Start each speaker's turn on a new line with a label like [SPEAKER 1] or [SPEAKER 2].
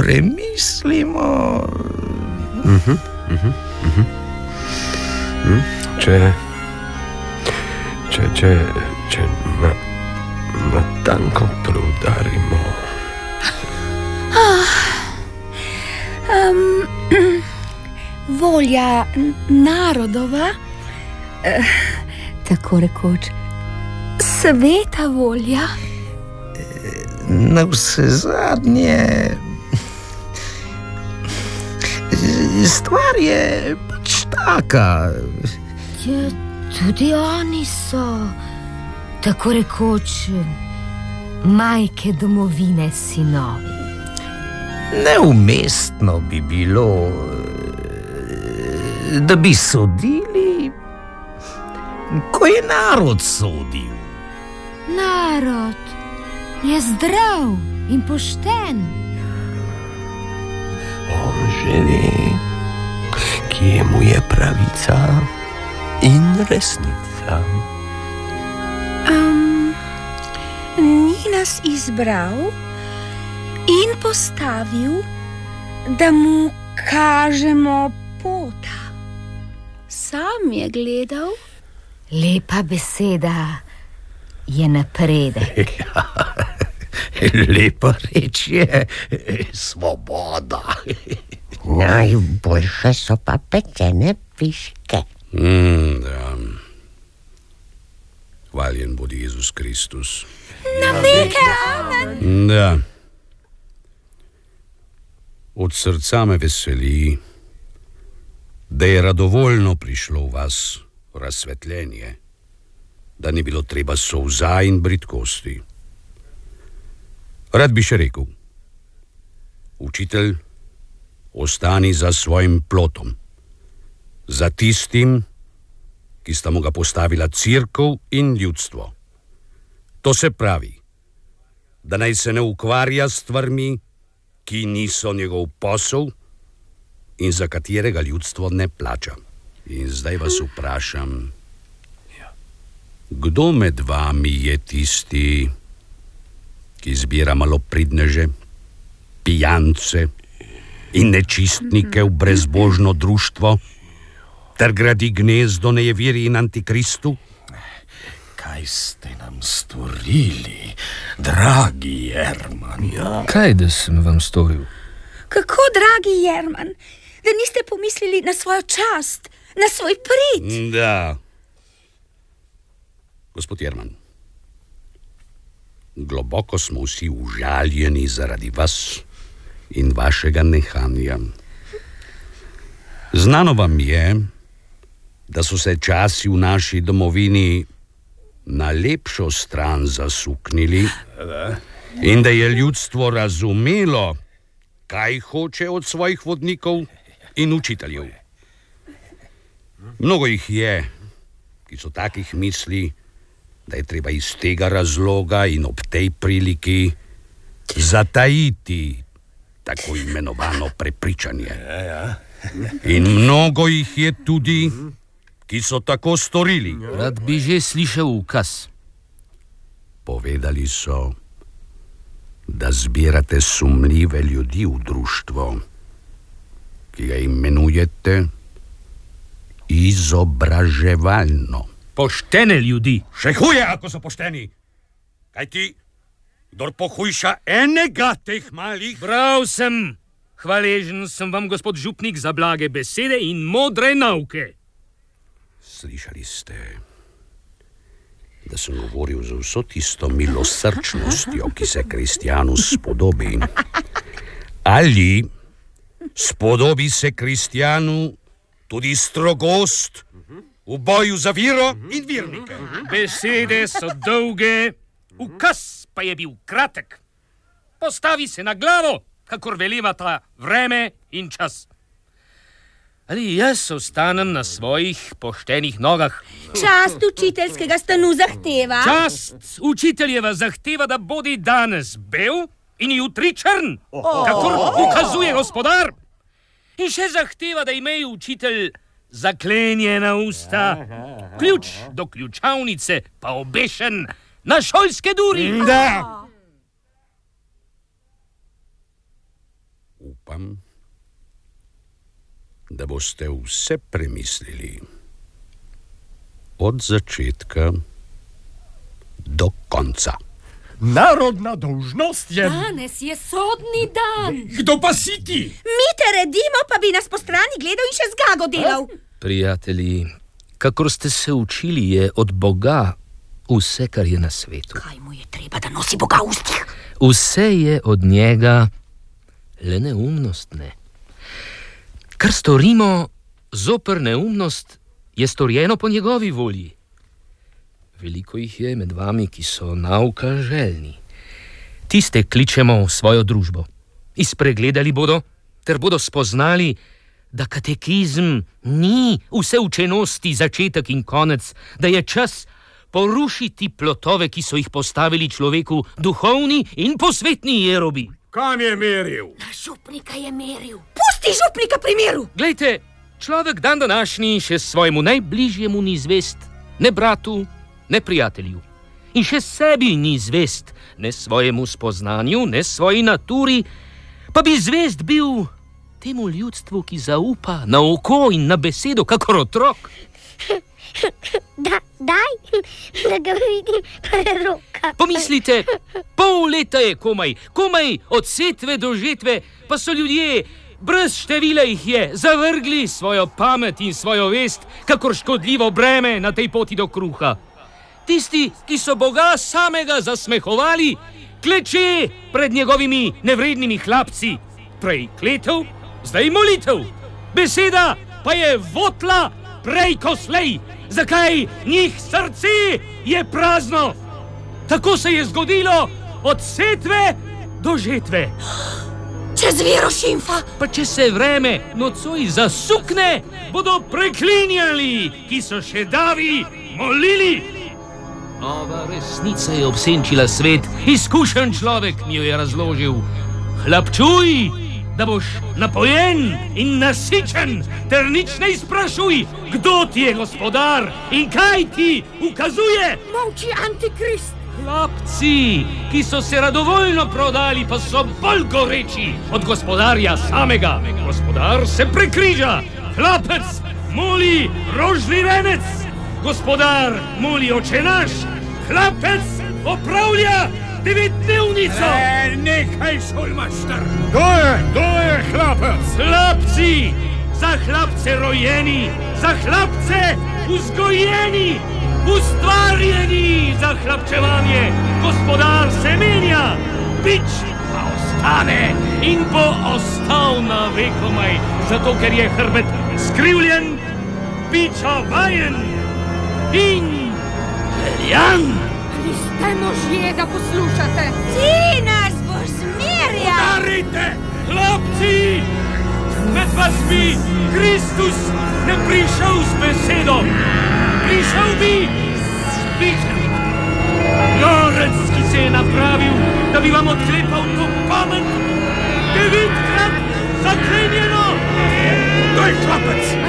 [SPEAKER 1] premislimo. Če natanko poudarimo.
[SPEAKER 2] Volja narodova, tako rekoč, sveta volja.
[SPEAKER 1] Na vse zadnje, stvar je pač taka.
[SPEAKER 2] Tudi oni so, tako rekoč, majke domovine sinovi.
[SPEAKER 1] Neumestno bi bilo, da bi sodili, ko je narod sodil.
[SPEAKER 2] Narod je zdrav in pošten.
[SPEAKER 1] On že ve, kje mu je pravica in resnica.
[SPEAKER 2] Ni nas izbral in postavil, da mu kažemo pota. Sam je gledal. Lepa beseda je napredek.
[SPEAKER 1] Lepa reč je svoboda.
[SPEAKER 3] Najboljše so pa pečene piške.
[SPEAKER 4] Da. Hvaljen bodi Jezus Kristus.
[SPEAKER 2] Na veke, amen.
[SPEAKER 4] Da. Od srca me veseli, da je radovoljno prišlo v vas razsvetljenje, da ni bilo treba solza in bridkosti. Rad bi še rekel, učitelj, ostani za svojim plotom, za tistim, ki sta mu ga postavila cerkev in ljudstvo. To se pravi, da naj se ne ukvarja s stvarmi, ki niso njegov posel in za katerega ljudstvo ne plača. In zdaj vas vprašam, kdo med vami je tisti, ki zbira malopridneže, pijance in nečistnike v brezbožno društvo, ter gradi gnezdo nejeveri in antikristu?
[SPEAKER 1] Kaj ste nam storili, dragi Jerman?
[SPEAKER 5] Kaj, da sem vam storil?
[SPEAKER 2] Kako, dragi Jerman, da niste pomislili na svojo čast, na svoj prid?
[SPEAKER 4] Da. Gospod Jerman, globoko smo vsi užaljeni zaradi vas in vašega nehanja. Znano vam je, da so se časi v naši domovini na lepšo stran zasuknili in da je ljudstvo razumelo, kaj hoče od svojih vodnikov in učiteljev. Mnogo jih je, ki so takih misli, da je treba iz tega razloga in ob tej priliki zatajiti tako imenovano prepričanje. In mnogo jih je tudi, ki so tako storili.
[SPEAKER 5] Rad bi že slišal ukaz.
[SPEAKER 4] Povedali so, da zbirate sumljive ljudi v društvo, ki ga imenujete izobraževalno.
[SPEAKER 5] Poštene ljudi.
[SPEAKER 4] Še huje, ako so pošteni. Kaj ti, kdor pohujša enega teh malih?
[SPEAKER 5] Prav sem. Hvaležen sem vam, gospod župnik, za blage besede in modre nauke.
[SPEAKER 4] Slišali ste, da sem govoril z vso tisto milosrčnostjo, ki se kristjanu spodobi. Ali spodobi se kristjanu tudi strogost v boju za vero in vernike?
[SPEAKER 5] Besede so dolge, ukaz pa je bil kratek. Postavi se na glavo, kakor velevata vreme in čas. Ali jaz ostanem na svojih poštenih nogah?
[SPEAKER 2] Čast učiteljskega stanu zahteva.
[SPEAKER 5] Čast učiteljeva zahteva, da bodi danes bel in jutri črn, kakor ukazuje gospodar. In še zahteva, da ime učitelj zaklenjena usta, ključ do ključavnice pa obešen na šolske duri.
[SPEAKER 4] Da. upam, da boste vse premislili od začetka do konca.
[SPEAKER 1] Narodna dolžnost je...
[SPEAKER 2] Danes je sodni dan.
[SPEAKER 1] Kdo pa si ti?
[SPEAKER 2] Mi te redimo, pa bi nas po strani gledal in še zgago delal.
[SPEAKER 5] Prijatelji, kakor ste se učili, je od Boga vse, kar je na svetu.
[SPEAKER 2] Kaj mu je treba, da nosi Boga v ustih?
[SPEAKER 5] Vse je od njega, le neumnost ne. Kar storimo zoper neumnost, je storjeno po njegovi volji. Veliko jih je med vami, ki so nauka željni. Tiste kličemo v svojo družbo. Izpregledali bodo, ter bodo spoznali, da katekizm ni vse učenosti začetek in konec, da je čas porušiti plotove, ki so jih postavili človeku duhovni in posvetni jerobi.
[SPEAKER 1] Kam je meril?
[SPEAKER 2] Na župnika je meril. Pusti župnika pri miru.
[SPEAKER 5] Glejte, človek dan današnji še svojemu najbližjemu ni zvest, ne bratu, ne prijatelju. In še sebi ni zvest, ne svojemu spoznanju, ne svoji naturi, pa bi zvest bil temu ljudstvu, ki zaupa na oko in na besedo, kakor otrok.
[SPEAKER 3] Daj, da ga vidim preroka.
[SPEAKER 5] Pomislite, pol leta je komaj od setve do žetve, pa so ljudje, brez števila jih je, zavrgli svojo pamet in svojo vest, kakor škodljivo breme na tej poti do kruha. Tisti, ki so Boga samega zasmehovali, kleče pred njegovimi nevrednimi hlapci. Prej kletev, zdaj molitev. Beseda pa je votla prej ko slej. Zakaj? Njih srce je prazno. Tako se je zgodilo od setve do žetve.
[SPEAKER 2] Čez vero šimfa.
[SPEAKER 5] Pa če se vreme nocoj zasukne, bodo preklinjali, ki so še davi molili. Nova resnica je obsenčila svet, izkušen človek mi jo je razložil. Hlapčuj, da boš napojen in nasičen, ter nič ne izprašuj, kdo ti je gospodar in kaj ti ukazuje.
[SPEAKER 2] Molči antikrist.
[SPEAKER 5] Hlapci, ki so se radovoljno prodali, pa so bolj goreči od gospodarja samega. Gospodar se prekriža, hlapec moli rožni venec, gospodar moli oče naš, hlapec opravlja devetdnevnico.
[SPEAKER 1] Nehaj, šolmašter. Kdo je hlapec?
[SPEAKER 5] Hlapci, za hlapce rojeni, za hlapce vzgojeni, ustvarjeni za hlapčevanje. Gospodar se menja, bič pa ostane in bo ostal na vekomaj, zato ker je hrbet skrivljen, biča vajen in željan.
[SPEAKER 2] Ali ste možje, da poslušate? Ti nas boš zmerjal.
[SPEAKER 5] Udarite, hlapci! Med vasmi Kristus ne prišel z besedo, prišel bi s pihem. Norec, ki se je napravil, da bi vam odklepal to pamet, 9-krat zaklenjeno.
[SPEAKER 1] To je hlapec.